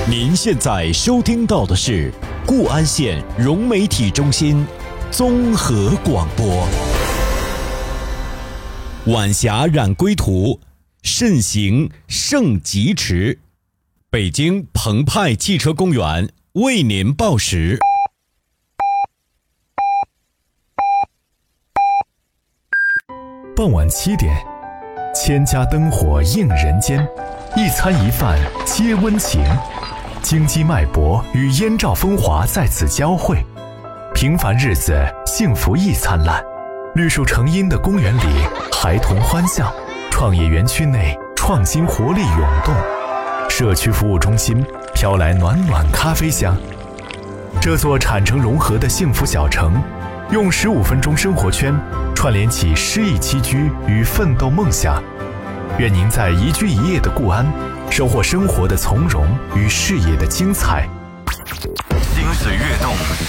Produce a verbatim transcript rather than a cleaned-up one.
您现在收听到的是固安县融媒体中心综合广播。晚霞染归途，慎行胜疾驰。北京澎湃汽车公园为您报时。 傍晚七点，千家灯火映人间，一餐一饭皆温情。京畿脉搏与燕赵风华在此交汇，平凡日子幸福亦灿烂。绿树成荫的公园里，孩童欢笑；创业园区内，创新活力涌动。社区服务中心飘来暖暖咖啡香。这座产城融合的幸福小城，用十五分钟生活圈串联起诗意栖居与奋斗梦想。愿您在一居一业的固安，收获生活的从容与事业的精彩。 心随跃动，